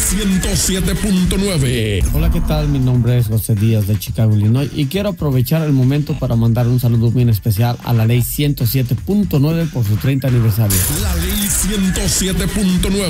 107.9. Hola, ¿qué tal? Mi nombre es José Díaz de Chicago, Illinois, y quiero aprovechar el momento para mandar un saludo bien especial a la ley 107.9 por su 30 aniversario. La ley 107.9.